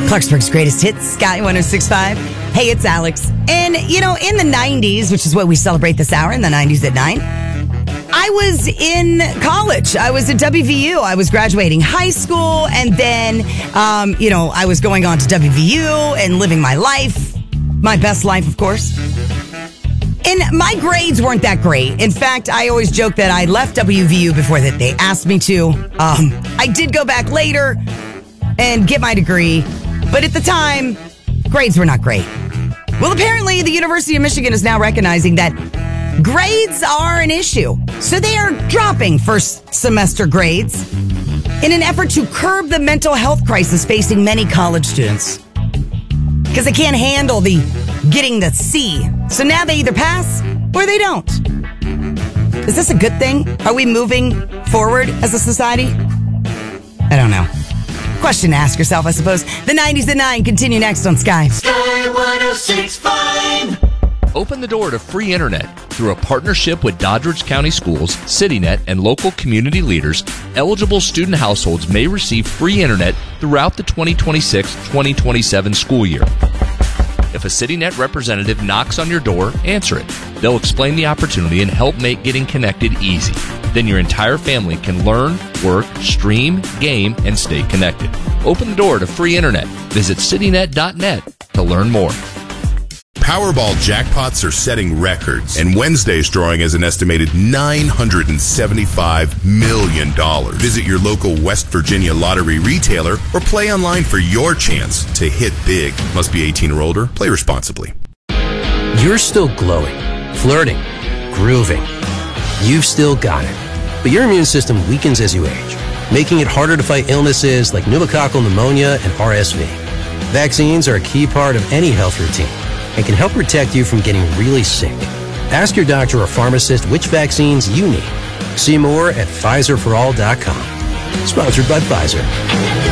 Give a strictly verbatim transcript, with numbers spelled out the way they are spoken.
Clarksburg's greatest hits, Sky one oh six point five. Hey, it's Alex. And, you know, in the nineties, which is what we celebrate this hour, in the nineties at nine, I was in college. I was at W V U. I was graduating high school. And then, um, you know, I was going on to W V U and living my life. My best life, of course. And my grades weren't that great. In fact, I always joke that I left W V U before that they asked me to. Um, I did go back later and get my degree. But at the time, grades were not great. Well, apparently, the University of Michigan is now recognizing that grades are an issue. So they are dropping first semester grades in an effort to curb the mental health crisis facing many college students. Because they can't handle the getting the C. So now they either pass or they don't. Is this a good thing? Are we moving forward as a society? I don't know. Question to ask yourself, I suppose. The nineties at nine continue next on Sky. Sky one oh six point five. Open the door to free internet. Through a partnership with Doddridge County Schools, CityNet, and local community leaders, eligible student households may receive free internet throughout the twenty twenty-six twenty twenty-seven school year. If a CityNet representative knocks on your door, answer it. They'll explain the opportunity and help make getting connected easy. Then your entire family can learn, work, stream, game, and stay connected. Open the door to free internet. Visit citynet dot net to learn more. Powerball jackpots are setting records, and Wednesday's drawing is an estimated nine hundred seventy-five million dollars. Visit your local West Virginia lottery retailer or play online for your chance to hit big. Must be eighteen or older. Play responsibly. You're still glowing, flirting, grooving. You've still got it. But your immune system weakens as you age, making it harder to fight illnesses like pneumococcal pneumonia and R S V. Vaccines are a key part of any health routine and can help protect you from getting really sick. Ask your doctor or pharmacist which vaccines you need. See more at Pfizer for all dot com. Sponsored by Pfizer.